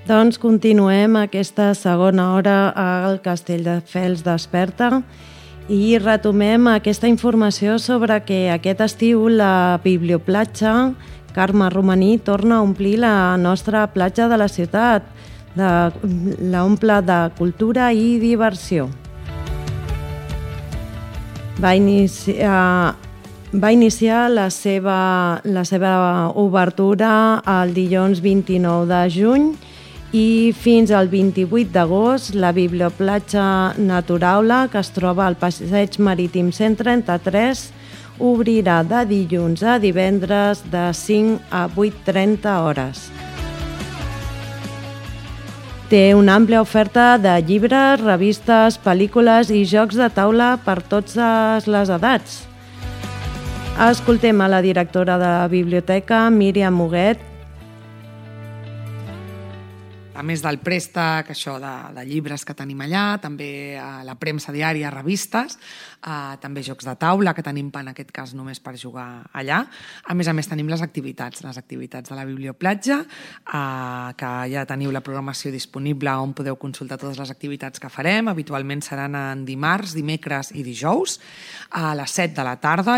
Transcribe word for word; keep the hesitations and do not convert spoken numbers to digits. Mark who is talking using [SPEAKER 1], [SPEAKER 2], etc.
[SPEAKER 1] Doncs continuem aquesta segona hora al Castelldefels Desperta i retomem aquesta informació sobre que aquest estiu la Biblioplatja Carme Romaní torna a omplir la nostra platja de la ciutat, l'omple de cultura i diversió. Va iniciar, va iniciar la seva, la seva obertura el dilluns vint-i-nou de juny i fins al vint-i-vuit d'agost la Biblioplatja Naturaula, que es troba al Passeig Marítim cent trenta-tres, obrirà de dilluns a divendres de cinc a vuit i trenta hores. Té una àmplia oferta de llibres, revistes, pel·lícules i jocs de taula per totes les edats. Escoltem a la directora de la biblioteca, Míriam Huguet.
[SPEAKER 2] A més del préstec, això de, de llibres que tenim allà, també eh, la premsa diària, revistes, eh, també jocs de taula, que tenim en aquest cas només per jugar allà. A més a més tenim les activitats, les activitats de la Biblioplatja, eh, que ja teniu la programació disponible on podeu consultar totes les activitats que farem. Habitualment seran en dimarts, dimecres i dijous, a les set de la tarda,